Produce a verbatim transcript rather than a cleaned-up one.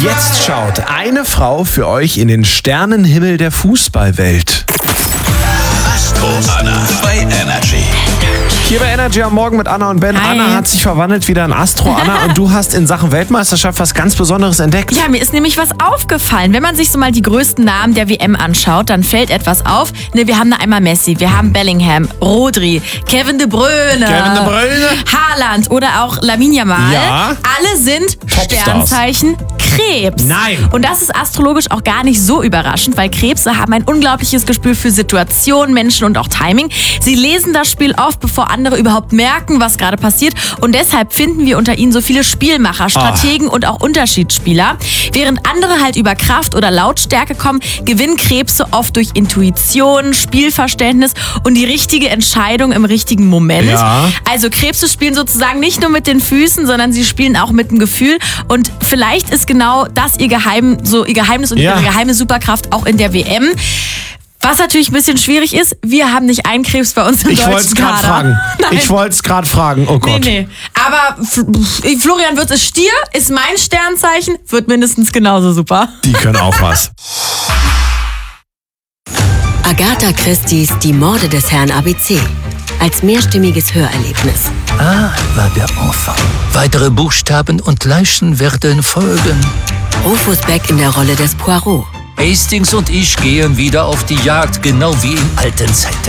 Jetzt schaut eine Frau für euch in den Sternenhimmel der Fußballwelt. Astro Anna bei Energy. Hier bei Energy am Morgen mit Anna und Ben. Hi. Anna hat sich verwandelt wieder in Astro Anna und du hast in Sachen Weltmeisterschaft was ganz Besonderes entdeckt. Ja, mir ist nämlich was aufgefallen. Wenn man sich so mal die größten Namen der W M anschaut, dann fällt etwas auf. Ne, wir haben da einmal Messi, wir haben Bellingham, Rodri, Kevin De Bruyne, Kevin De Bruyne. Haaland oder auch Lamine Yamal. Ja. Alle sind Topstars. Sternzeichen Krebs. Nein. Und das ist astrologisch auch gar nicht so überraschend, weil Krebse haben ein unglaubliches Gespür für Situationen, Menschen und auch Timing. Sie lesen das Spiel oft, bevor andere überhaupt merken, was gerade passiert. Und deshalb finden wir unter ihnen so viele Spielmacher, Strategen und auch Unterschiedsspieler. Während andere halt über Kraft oder Lautstärke kommen, gewinnen Krebse oft durch Intuition, Spielverständnis und die richtige Entscheidung im richtigen Moment. Ja. Also Krebse spielen sozusagen nicht nur mit den Füßen, sondern sie spielen auch mit dem Gefühl. Und vielleicht ist genau das ihr Geheim, so ihr Geheimnis und Ja. ihre geheime Superkraft auch in der W M. Was natürlich ein bisschen schwierig ist, wir haben nicht einen Krebs bei uns im Ich deutschen wollte es gerade Kader. fragen. Nein. Ich wollte es gerade fragen. Oh Nee, Gott. nee. Aber F- Florian Wirtz ist Stier, ist mein Sternzeichen, wird mindestens genauso super. Die können auch was. Agatha Christie's Die Morde des Herrn A B C. Als mehrstimmiges Hörerlebnis. A war der Enfant. Weitere Buchstaben und Leichen werden folgen. Rufus Beck in der Rolle des Poirot. Hastings und ich gehen wieder auf die Jagd, genau wie in alten Zeiten.